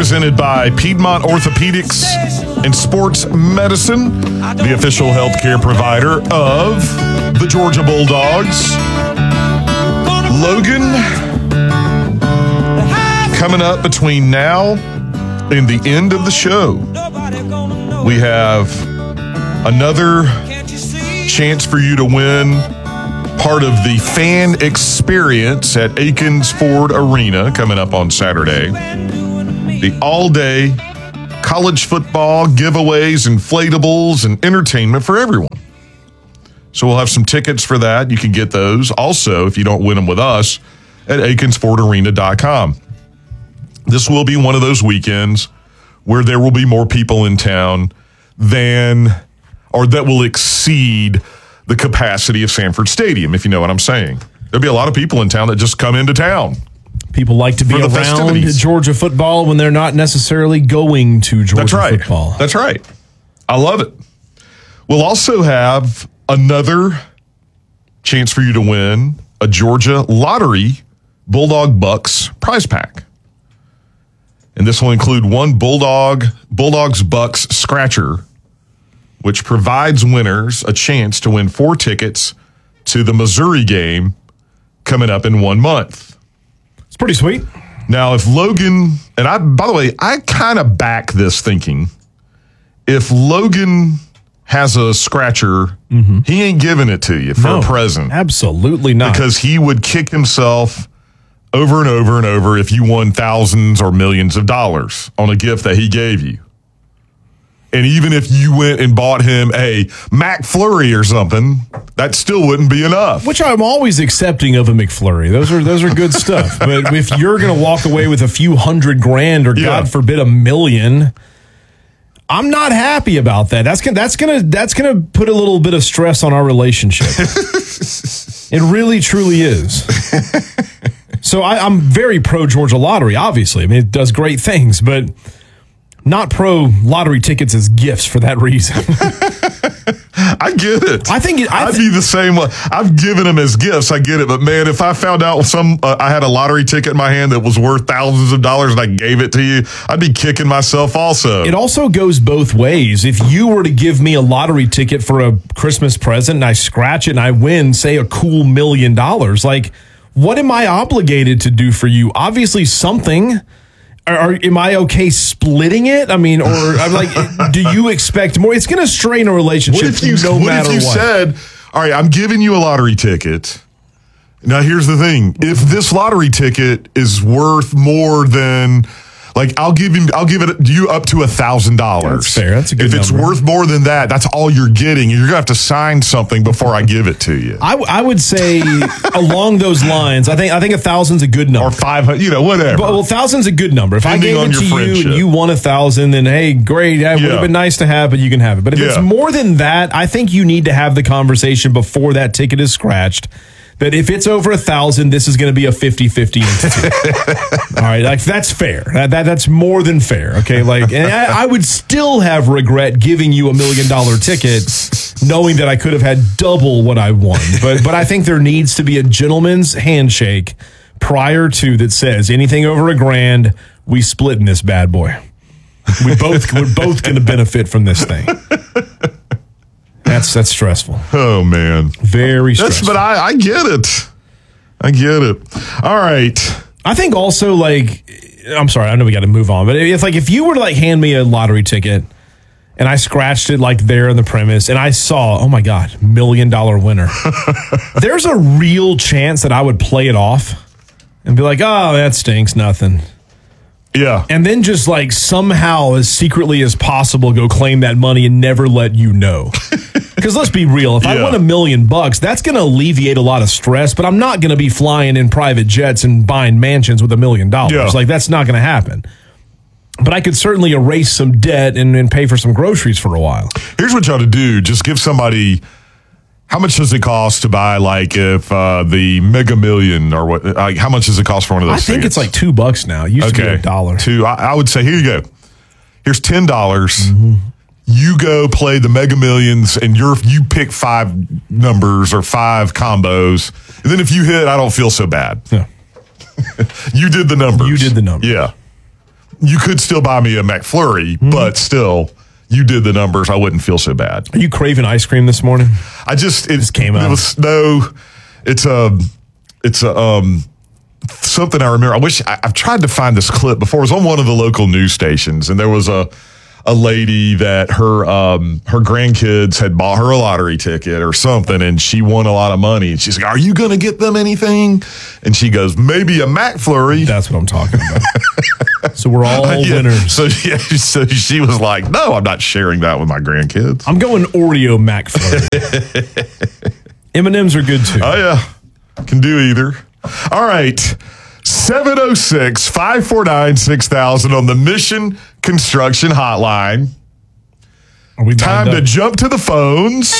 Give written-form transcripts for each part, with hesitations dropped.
presented by Piedmont Orthopedics and Sports Medicine, the official healthcare provider of the Georgia Bulldogs. Logan, coming up between now and the end of the show, we have another chance for you to win part of the fan experience at Aikens Ford Arena coming up on Saturday. The all-day college football giveaways, inflatables, and entertainment for everyone. So we'll have some tickets for that. You can get those. Also, if you don't win them with us, at AikensFordArena.com. This will be one of those weekends where there will be more people in town that will exceed the capacity of Sanford Stadium, if you know what I'm saying. There'll be a lot of people in town that just come into town. People like to be around Georgia football when they're not necessarily going to Georgia football. That's right. I love it. We'll also have another chance for you to win a Georgia Lottery Bulldog Bucks prize pack. And this will include one Bulldogs Bucks scratcher, which provides winners a chance to win 4 tickets to the Missouri game coming up in 1 month. It's pretty sweet. Now, if Logan, and by the way, I kind of back this thinking. If Logan has a scratcher, he ain't giving it to you for a present. Absolutely not. Because he would kick himself over and over and over if you won thousands or millions of dollars on a gift that he gave you. And even if you went and bought him a McFlurry or something, that still wouldn't be enough. Which I'm always accepting of a McFlurry. Those are good stuff. But if you're going to walk away with a few $100,000 or God forbid $1 million, I'm not happy about that. That's gonna put a little bit of stress on our relationship. It really, truly is. So I'm very pro Georgia Lottery. Obviously, I mean it does great things, but not pro lottery tickets as gifts for that reason. I get it. I think I'd be the same way. I've given them as gifts. I get it. But man, if I found out I had a lottery ticket in my hand that was worth thousands of dollars and I gave it to you, I'd be kicking myself also. It also goes both ways. If you were to give me a lottery ticket for a Christmas present and I scratch it and I win, say, a cool $1 million, like, what am I obligated to do for you? Obviously something. Am I okay splitting it? I mean, or I'm like, do you expect more? It's going to strain a relationship what if you said, all right, I'm giving you a lottery ticket. Now, here's the thing. If this lottery ticket is worth more than, like, I'll give you up to $1,000. That's fair. That's a good If it's number. worth more than that, that's all you're getting. You're going to have to sign something before I give it to you. I would say along those lines, I think 1,000's a good number. Or 500, whatever. But 1,000's a good number. If Depending I gave it to you and you won 1,000, then hey, great. It would have been nice to have, but you can have it. But if it's more than that, I think you need to have the conversation before that ticket is scratched. That if it's over 1,000, this is going to be a 50-50 entity. All right, like that's fair. That's more than fair. Okay, like, and I would still have regret giving you $1 million ticket, knowing that I could have had double what I won. But I think there needs to be a gentleman's handshake prior to that says anything over $1,000, we split in this bad boy. We're both going to benefit from this thing. That's stressful. Oh, man. Very stressful. But I get it. I get it. All right. I think also, like, I'm sorry, I know we got to move on, but if you were to, like, hand me a lottery ticket and I scratched it, like, there on the premise and I saw, oh, my God, $1 million winner, there's a real chance that I would play it off and be like, oh, that stinks, nothing. Yeah. And then just like somehow as secretly as possible go claim that money and never let you know. Because let's be real, if I won $1 million, that's going to alleviate a lot of stress, but I'm not going to be flying in private jets and buying mansions with $1 million. Like that's not going to happen. But I could certainly erase some debt and pay for some groceries for a while. Here's what you ought to do. Just give somebody, how much does it cost to buy, like, if the Mega Million or what? Like, how much does it cost for one of those? I think it's like $2 now. It used to be $1. I would say, here you go. Here's $10. Mm-hmm. You go play the Mega Millions, and you pick 5 numbers or 5 combos, and then if you hit, I don't feel so bad. Yeah. You did the numbers. You did the numbers. Yeah. you could still buy me a McFlurry, but still, you did the numbers. I wouldn't feel so bad. Are you craving ice cream this morning? It just came out. It's something I remember. I've tried to find this clip before. It was on one of the local news stations, and there was a lady that her grandkids had bought her a lottery ticket or something, and she won a lot of money. And she's like, "Are you going to get them anything?" And she goes, "Maybe a McFlurry." That's what I'm talking about. So we're all winners. So she was like, "No, I'm not sharing that with my grandkids. I'm going Oreo McFlurry." M&Ms are good too. Oh yeah, can do either. All right. 706-549-6000 on the Mission Construction Hotline. Time to jump to the phones.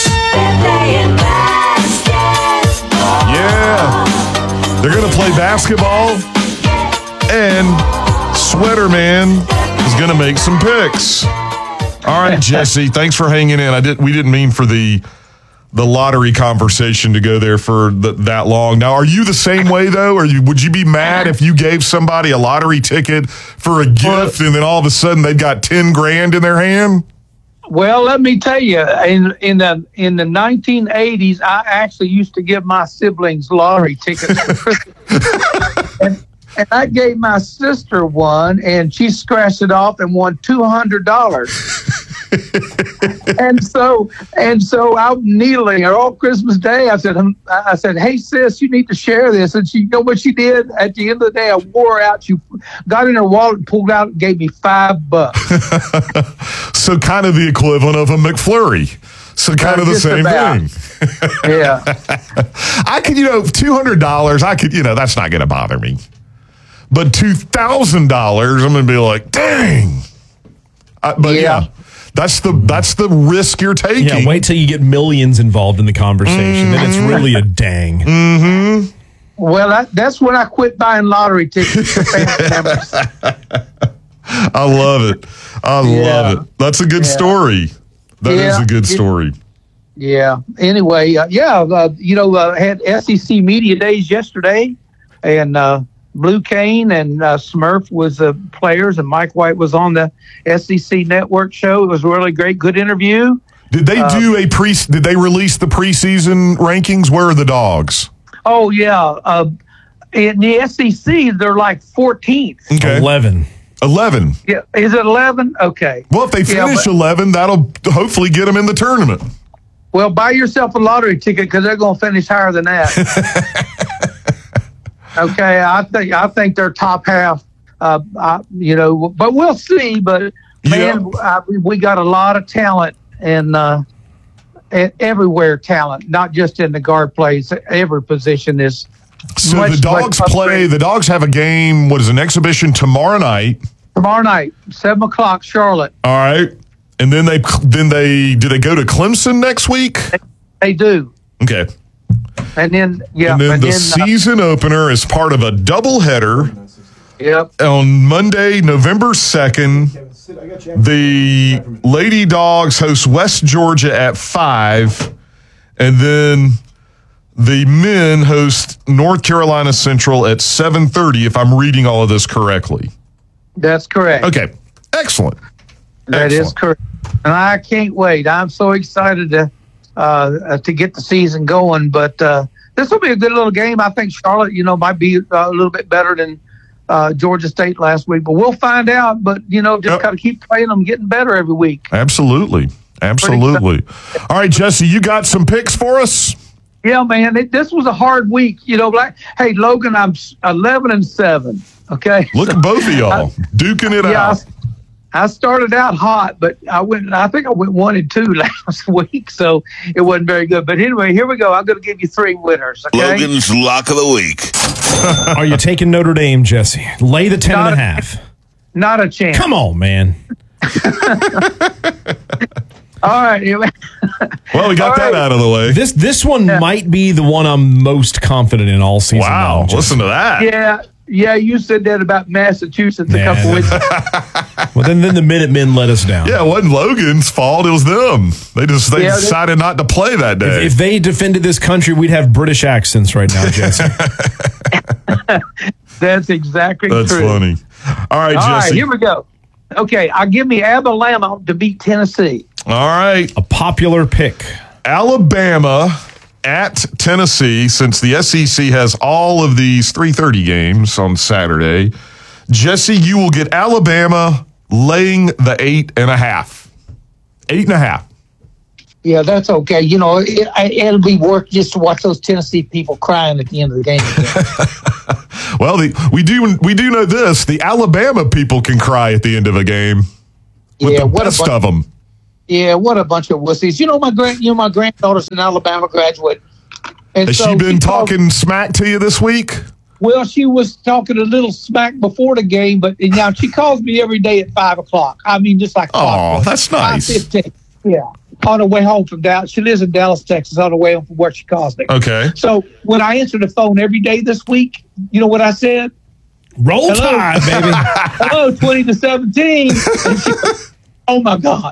Yeah. They're going to play basketball, and Sweater Man is going to make some picks. All right, Jesse, thanks for hanging in. We didn't mean for the lottery conversation to go there for that long. Now, are you the same way, though? Would you be mad if you gave somebody a lottery ticket for a gift and then all of a sudden they've got 10 grand in their hand? Well, let me tell you, in the 1980s, I actually used to give my siblings lottery tickets for Christmas. and I gave my sister one, and she scratched it off and won $200. and so I'm kneeling all Christmas Day. I said, "Hey sis, you need to share this." And she, you know what she did? At the end of the day, I wore out. She got in her wallet, pulled out, and gave me $5. So kind of the equivalent of a McFlurry. So kind of the same thing. Yeah. I could, $200. I could, that's not going to bother me. But $2,000, I'm going to be like, dang. But yeah. That's the risk you're taking. Yeah, wait till you get millions involved in the conversation. Then it's really a dang. Mm-hmm. Well, that's when I quit buying lottery tickets for family members. I love it. I love it. That's a good story. That is a good story. Yeah. Anyway, had SEC Media Days yesterday, and Blue Cane and Smurf was the players, and Mike White was on the SEC Network show. It was a really great, good interview. Did they Did they release the preseason rankings? Where are the Dogs? Oh yeah, in the SEC they're like 14th. Okay. 11. Yeah, is it 11? Okay. Well, if they finish 11, that'll hopefully get them in the tournament. Well, buy yourself a lottery ticket because they're going to finish higher than that. Okay, I think they're top half. But we'll see. But man, we got a lot of talent and everywhere talent, not just in the guard plays. Every position is. So the Dogs play. The Dogs have a game. What is an exhibition tomorrow night? Tomorrow night, 7:00, Charlotte. All right, and then they go to Clemson next week? They do. Okay. And then the season opener is part of a doubleheader. Yep. On Monday, November 2nd, the Lady Dogs host West Georgia at 5, and then the men host North Carolina Central at 7:30, if I'm reading all of this correctly. That's correct. Okay. Excellent. That is correct. And I can't wait. I'm so excited to get the season going. But this will be a good little game. I think Charlotte, might be a little bit better than Georgia State last week. But we'll find out. But, just got to keep playing them, getting better every week. Absolutely. All right, Jesse, you got some picks for us? Yeah, man. This was a hard week. Hey, Logan, I'm 11-7. Okay. Look at both of y'all duking it out. I started out hot, but I think I went 1-2 last week, so it wasn't very good. But anyway, here we go. I'm going to give you 3 winners. Okay? Logan's Lock of the Week. Are you taking Notre Dame, Jesse? Lay the 10.5. Not a chance. Come on, man. All right. Well, we got that out of the way. This one might be the one I'm most confident in all season. Wow, listen to that. Yeah, you said that about Massachusetts a couple weeks ago. Well, then the Minutemen let us down. Yeah, it wasn't Logan's fault. It was them. They decided not to play that day. If they defended this country, we'd have British accents right now, Jesse. That's exactly That's true. funny. All right, All Jesse. right, here we go. Okay, I'll give me Alabama to beat Tennessee. All right. A popular pick. Alabama at Tennessee, since the SEC has all of these 3:30 games on Saturday. Jesse, you will get Alabama laying the 8.5. 8.5. Yeah, that's okay. You know, it'll be worth just to watch those Tennessee people crying at the end of the game. Well, we do know this: the Alabama people can cry at the end of a game. With the best of them. Yeah, what a bunch of wussies. You know, my granddaughter's an Alabama graduate. And Has she been talking smack to you this week? Well, she was talking a little smack before the game, but now she calls me every day at 5:00. I mean, just like oh, that's nice. 5:15. Yeah, on the way home from Dallas. She lives in Dallas, Texas. On the way home from where she calls me. Okay. So when I answered the phone every day this week, you know what I said? Roll Tide, baby. Hello, 20-17. Oh my God.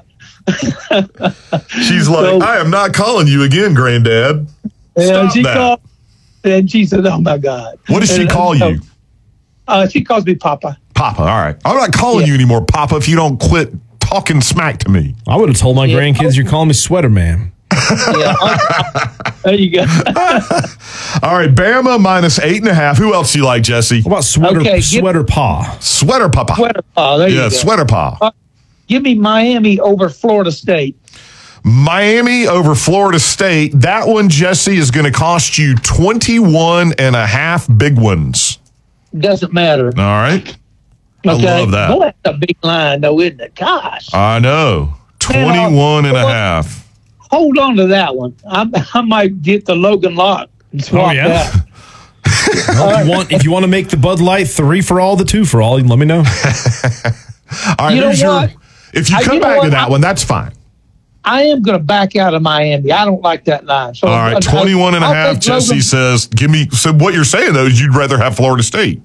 She's like, I am not calling you again, Granddad. Stop she that. called, and she said, "Oh my God." What does she call you? She calls me Papa. Papa. All right. I'm not calling you anymore, Papa, if you don't quit talking smack to me. I would have told my grandkids you're calling me Sweater Man. There you go. All right, Bama minus 8.5. Who else do you like, Jesse? What about Sweater Pa? Sweater Papa. Sweater Pa. There you go. Sweater Pa. Give me Miami over Florida State. Miami over Florida State. That one, Jesse, is going to cost you 21.5 big ones. Doesn't matter. All right. Okay. I love that. Boy, that's a big line, though, isn't it? Gosh. I know. 21.5. Hold on to that one. I might get the Logan Locke and swap that. Well, if you want to make the Bud Light 3 for all, the 2 for all, let me know. All right, you know what? If you come back to that one, that's fine. I am going to back out of Miami. I don't like that line. So all right, 21.5. Jesse says, give me. So what you're saying, though, is you'd rather have Florida State.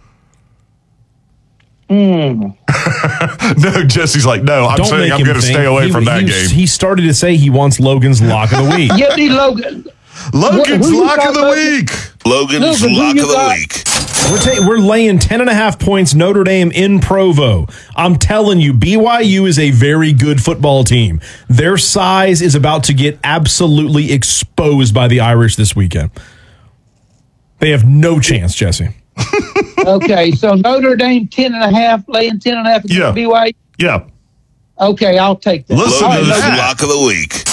No, Jesse's like, no, I'm saying I'm going to stay away from that game. He started to say he wants Logan's Lock of the Week. Give me Logan. Logan's Lock of the Week. Logan's Lock of the Week. We're laying 10.5 points Notre Dame in Provo. I'm telling you, BYU is a very good football team. Their size is about to get absolutely exposed by the Irish this weekend. They have no chance, Jesse. Okay, so Notre Dame 10.5, laying 10.5 against BYU? Yeah. Okay, I'll take that. Listen to Logan's that. Lock of the Week.